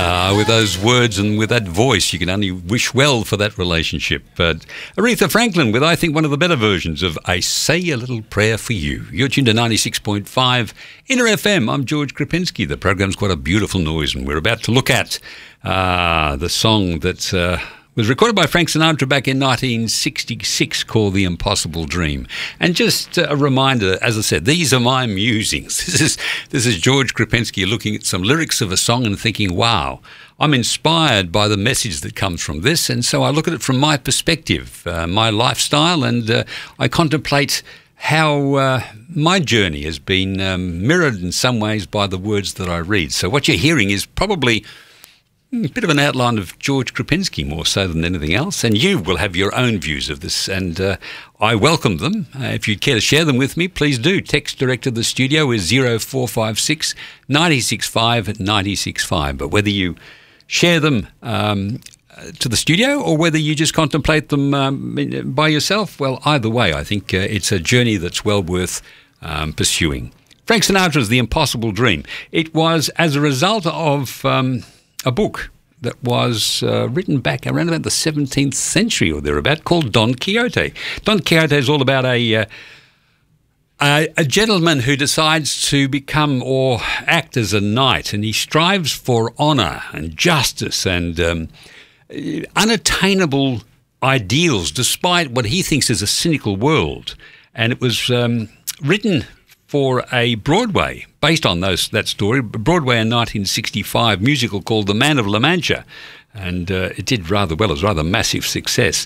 With those words and with that voice, you can only wish well for that relationship. But Aretha Franklin with, I think, one of the better versions of I Say a Little Prayer for You. You're tuned to 96.5 Inner FM. I'm George Krapinski. The program's quite a beautiful noise, and we're about to look at the song that was recorded by Frank Sinatra back in 1966 called The Impossible Dream. And just a reminder, as I said, these are my musings. This is George Krapinski looking at some lyrics of a song and thinking, wow, I'm inspired by the message that comes from this. And so I look at it from my perspective, my lifestyle, and I contemplate how my journey has been mirrored in some ways by the words that I read. So what you're hearing is probably a bit of an outline of George Krapinski more so than anything else, and you will have your own views of this, and I welcome them. If you'd care to share them with me, please do. Text direct to the studio is 0456 965 965. But whether you share them to the studio or whether you just contemplate them by yourself, well, either way, I think it's a journey that's well worth pursuing. Frank Sinatra's The Impossible Dream. It was as a result of a book that was written back around about the 17th century or thereabout called Don Quixote. Don Quixote is all about a gentleman who decides to become or act as a knight, and he strives for honour and justice and unattainable ideals despite what he thinks is a cynical world. And it was written for a Broadway, based on that story, Broadway in 1965, musical called The Man of La Mancha, and it did rather well. It was rather massive success.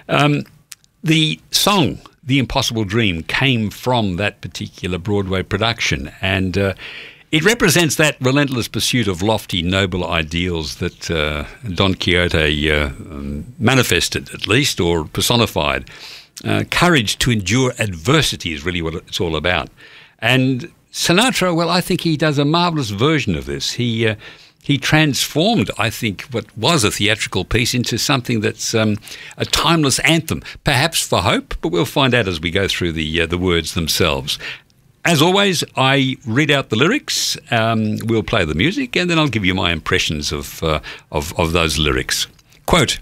The song, The Impossible Dream, came from that particular Broadway production, and it represents that relentless pursuit of lofty, noble ideals that Don Quixote manifested, at least, or personified. Courage to endure adversity is really what it's all about. And Sinatra, well, I think he does a marvellous version of this. He transformed, I think, what was a theatrical piece into something that's a timeless anthem, perhaps for hope, but we'll find out as we go through the words themselves. As always, I read out the lyrics, we'll play the music, and then I'll give you my impressions of those lyrics. Quote,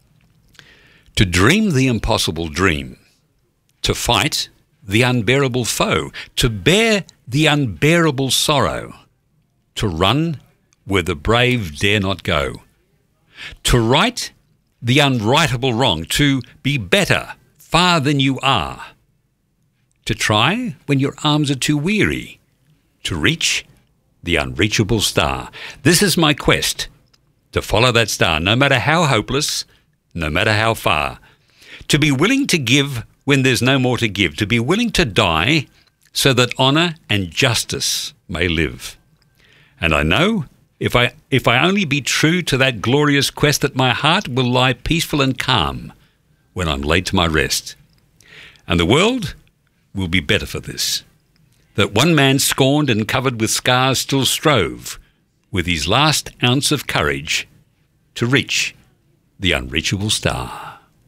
"To dream the impossible dream, to fight the unbearable foe, to bear the unbearable sorrow, to run where the brave dare not go, to right the unrightable wrong, to be better far than you are, to try when your arms are too weary, to reach the unreachable star. This is my quest, to follow that star, no matter how hopeless, no matter how far, to be willing to give when there's no more to give, to be willing to die so that honour and justice may live. And I know if I only be true to that glorious quest, that my heart will lie peaceful and calm when I'm laid to my rest. And the world will be better for this, that one man scorned and covered with scars still strove with his last ounce of courage to reach the unreachable star."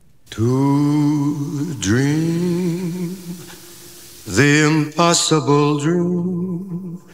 To dream the impossible dream,